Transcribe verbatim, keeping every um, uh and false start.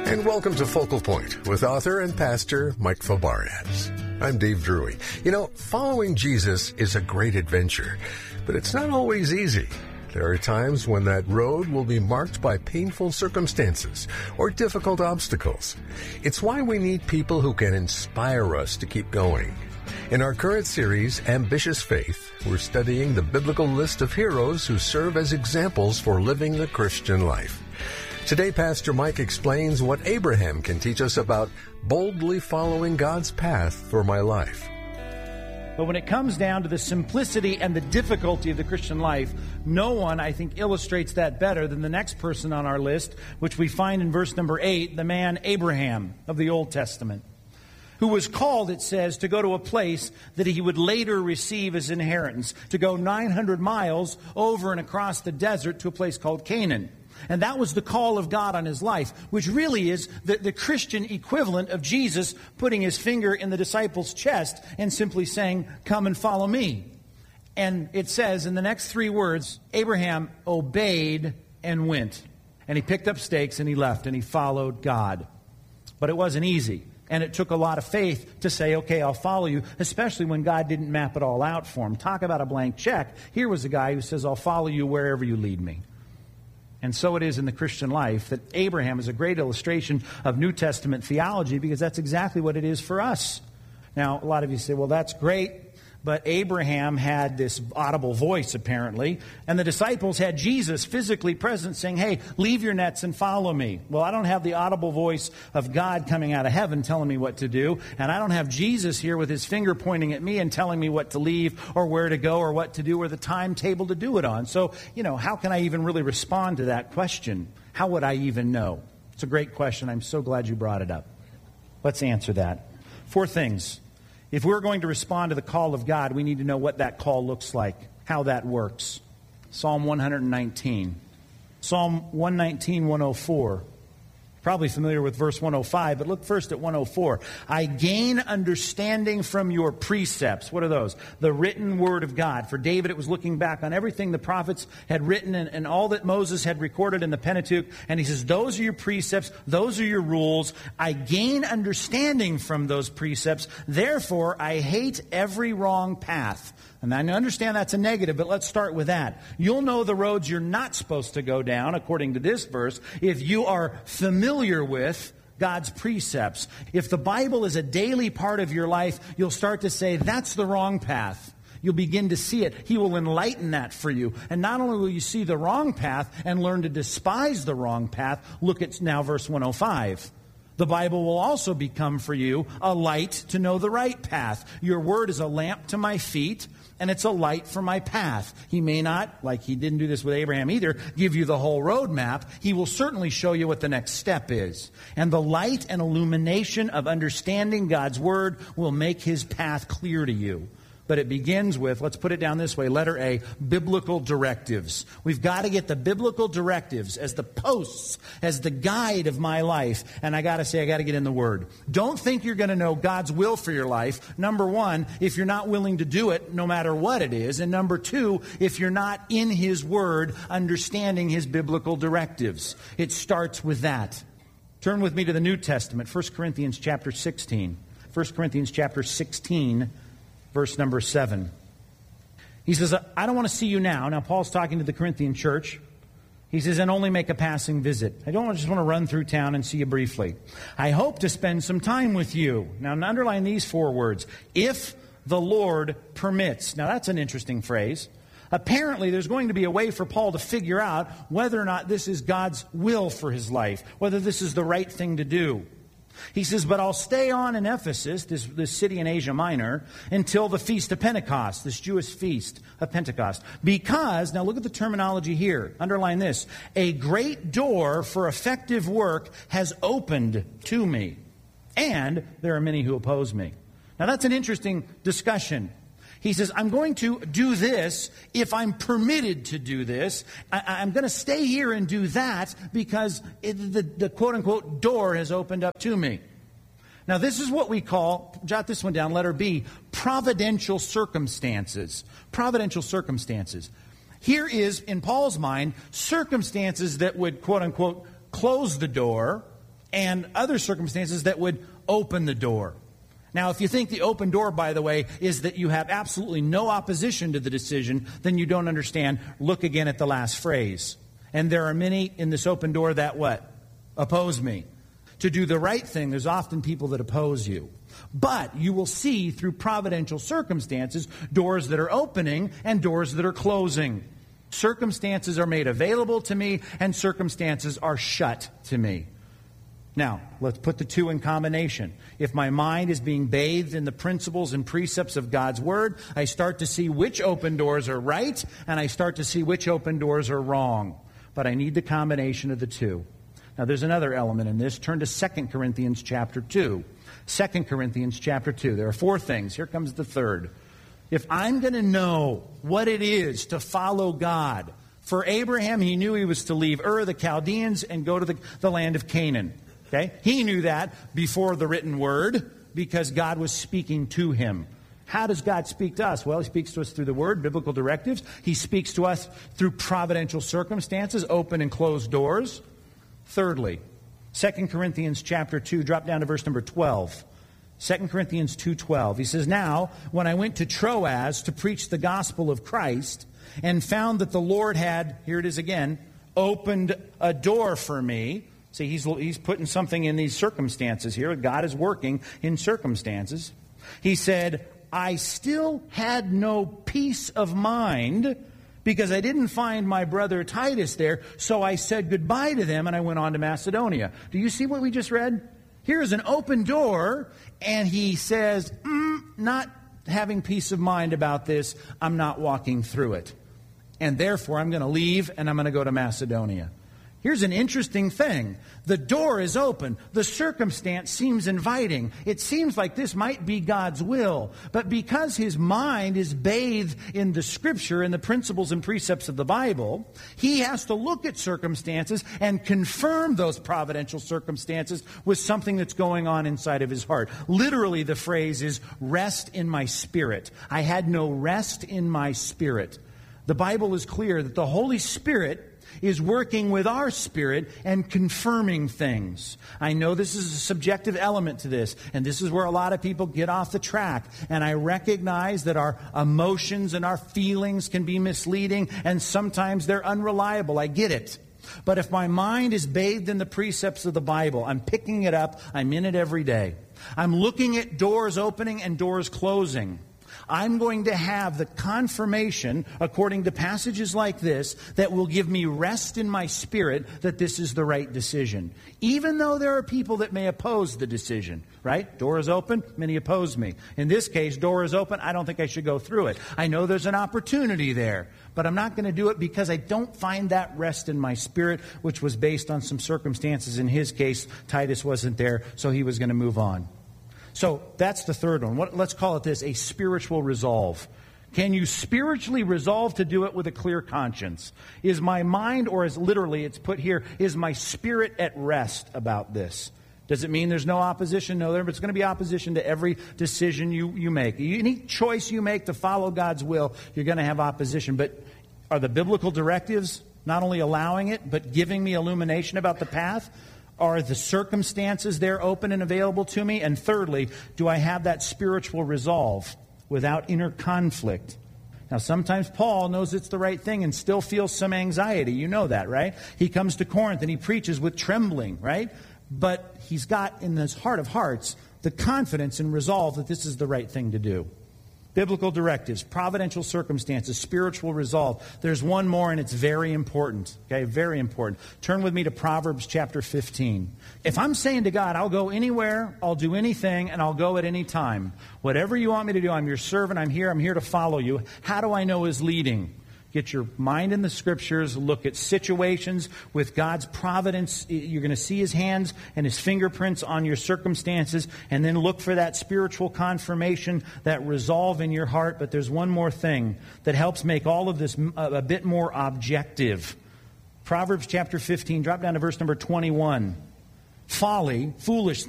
And welcome to Focal Point with author and pastor Mike Fabarez. I'm Dave Drury. You know, following Jesus is a great adventure, but it's not always easy. There are times when that road will be marked by painful circumstances or difficult obstacles. It's why we need people who can inspire us to keep going. In our current series, Ambitious Faith, we're studying the biblical list of heroes who serve as examples for living the Christian life. Today, Pastor Mike explains what Abraham can teach us about boldly following God's path for my life. But when it comes down to the simplicity and the difficulty of the Christian life, no one, I think, illustrates that better than the next person on our list, which we find in verse number eight, the man Abraham of the Old Testament, who was called, it says, to go to a place that he would later receive as inheritance, to go nine hundred miles over and across the desert to a place called Canaan. And that was the call of God on his life, which really is the, the Christian equivalent of Jesus putting his finger in the disciples' chest and simply saying, "Come and follow me." And it says in the next three words, Abraham obeyed and went. And he picked up stakes and he left and he followed God. But it wasn't easy. And it took a lot of faith to say, okay, I'll follow you, especially when God didn't map it all out for him. Talk about a blank check. Here was a guy who says, I'll follow you wherever you lead me. And so it is in the Christian life that Abraham is a great illustration of New Testament theology, because that's exactly what it is for us. Now, a lot of you say, well, that's great, but Abraham had this audible voice, apparently, and the disciples had Jesus physically present saying, hey, leave your nets and follow me. Well, I don't have the audible voice of God coming out of heaven telling me what to do, and I don't have Jesus here with his finger pointing at me and telling me what to leave or where to go or what to do or the timetable to do it on. So, you know, how can I even really respond to that question? How would I even know? It's a great question. I'm so glad you brought it up. Let's answer that. Four things. If we're going to respond to the call of God, we need to know what that call looks like, how that works. Psalm one nineteen. Psalm one nineteen, one oh four. Probably familiar with verse one oh five, but look first at one oh four. I gain understanding from your precepts. What are those? The written word of God. For David, it was looking back on everything the prophets had written and, and all that Moses had recorded in the Pentateuch. And he says, those are your precepts. Those are your rules. I gain understanding from those precepts. Therefore, I hate every wrong path. And I understand that's a negative, but let's start with that. You'll know the roads you're not supposed to go down, according to this verse, if you are familiar with God's precepts. If the Bible is a daily part of your life, you'll start to say, that's the wrong path. You'll begin to see it. He will enlighten that for you. And not only will you see the wrong path and learn to despise the wrong path, look at now verse one oh five. The Bible will also become for you a light to know the right path. Your word is a lamp to my feet, and it's a light for my path. He may not, like he didn't do this with Abraham either, give you the whole road map. He will certainly show you what the next step is. And the light and illumination of understanding God's word will make his path clear to you. But it begins with, let's put it down this way, letter A, biblical directives. We've got to get the biblical directives as the posts, as the guide of my life. And I got to say, I got to get in the Word. Don't think you're going to know God's will for your life. Number one, if you're not willing to do it, no matter what it is. And number two, if you're not in His Word, understanding His biblical directives. It starts with that. Turn with me to the New Testament, First Corinthians chapter sixteen. First Corinthians chapter sixteen. Verse number seven. He says, I don't want to see you now. Now, Paul's talking to the Corinthian church. He says, and only make a passing visit. I don't just want to run through town and see you briefly. I hope to spend some time with you. Now, underline these four words. If the Lord permits. Now, that's an interesting phrase. Apparently, there's going to be a way for Paul to figure out whether or not this is God's will for his life, whether this is the right thing to do. He says, but I'll stay on in Ephesus, this, this city in Asia Minor, until the Feast of Pentecost, this Jewish feast of Pentecost. Because, now look at the terminology here. Underline this. A great door for effective work has opened to me, and there are many who oppose me. Now that's an interesting discussion. He says, I'm going to do this if I'm permitted to do this. I, I'm going to stay here and do that because it, the, the quote-unquote door has opened up to me. Now, this is what we call, jot this one down, letter B, providential circumstances. Providential circumstances. Here is, in Paul's mind, circumstances that would, quote-unquote, close the door and other circumstances that would open the door. Now, if you think the open door, by the way, is that you have absolutely no opposition to the decision, then you don't understand. Look again at the last phrase. And there are many in this open door that what? Oppose me. To do the right thing, there's often people that oppose you. But you will see through providential circumstances doors that are opening and doors that are closing. Circumstances are made available to me and circumstances are shut to me. Now, let's put the two in combination. If my mind is being bathed in the principles and precepts of God's Word, I start to see which open doors are right, and I start to see which open doors are wrong. But I need the combination of the two. Now, there's another element in this. Turn to Second Corinthians chapter two. Second Corinthians chapter two. There are four things. Here comes the third. If I'm going to know what it is to follow God, for Abraham, he knew he was to leave Ur of the Chaldeans and go to the, the land of Canaan. Okay? He knew that before the written word because God was speaking to him. How does God speak to us? Well, He speaks to us through the Word, biblical directives. He speaks to us through providential circumstances, open and closed doors. Thirdly, Second Corinthians chapter two, drop down to verse number twelve. Second Corinthians two twelve. He says, "Now, when I went to Troas to preach the gospel of Christ and found that the Lord had," here it is again, "opened a door for me." See, he's, he's putting something in these circumstances here. God is working in circumstances. He said, "I still had no peace of mind because I didn't find my brother Titus there, so I said goodbye to them and I went on to Macedonia." Do you see what we just read? Here's an open door, and he says, mm, not having peace of mind about this, I'm not walking through it. And therefore, I'm going to leave and I'm going to go to Macedonia. Here's an interesting thing. The door is open. The circumstance seems inviting. It seems like this might be God's will. But because his mind is bathed in the Scripture and the principles and precepts of the Bible, he has to look at circumstances and confirm those providential circumstances with something that's going on inside of his heart. Literally, the phrase is, "rest in my spirit." I had no rest in my spirit. The Bible is clear that the Holy Spirit is working with our spirit and confirming things. I know this is a subjective element to this, and this is where a lot of people get off the track. And I recognize that our emotions and our feelings can be misleading, and sometimes they're unreliable. I get it. But if my mind is bathed in the precepts of the Bible, I'm picking it up, I'm in it every day. I'm looking at doors opening and doors closing. I'm going to have the confirmation, according to passages like this, that will give me rest in my spirit that this is the right decision. Even though there are people that may oppose the decision, right? Door is open, many oppose me. In this case, door is open, I don't think I should go through it. I know there's an opportunity there, but I'm not going to do it because I don't find that rest in my spirit, which was based on some circumstances. In his case, Titus wasn't there, so he was going to move on. So that's the third one. What, let's call it this, a spiritual resolve. Can you spiritually resolve to do it with a clear conscience? Is my mind, or as literally it's put here, is my spirit at rest about this? Does it mean there's no opposition? No, there's going to be opposition to every decision you, you make. Any choice you make to follow God's will, you're going to have opposition. But are the biblical directives not only allowing it, but giving me illumination about the path? Are the circumstances there open and available to me? And thirdly, do I have that spiritual resolve without inner conflict? Now, sometimes Paul knows it's the right thing and still feels some anxiety. You know that, right? He comes to Corinth and he preaches with trembling, right? But he's got in his heart of hearts the confidence and resolve that this is the right thing to do. Biblical directives, providential circumstances, spiritual resolve. There's one more, and it's very important. Okay, very important. Turn with me to Proverbs chapter fifteen. If I'm saying to God, I'll go anywhere, I'll do anything, and I'll go at any time. Whatever you want me to do, I'm your servant, I'm here, I'm here to follow you. How do I know His leading? Get your mind in the Scriptures, look at situations with God's providence. You're going to see His hands and His fingerprints on your circumstances, and then look for that spiritual confirmation, that resolve in your heart. But there's one more thing that helps make all of this a bit more objective. Proverbs chapter fifteen, drop down to verse number twenty-one. Folly, foolish